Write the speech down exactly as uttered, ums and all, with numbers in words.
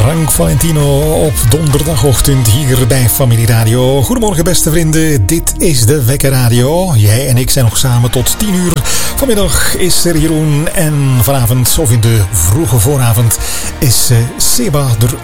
Frank Valentino op donderdagochtend hier bij Familie Radio. Goedemorgen beste vrienden, dit is de Wekker Radio. Jij en ik zijn nog samen tot tien uur. Vanmiddag is er Jeroen en vanavond, of in de vroege vooravond, is uh, Seba er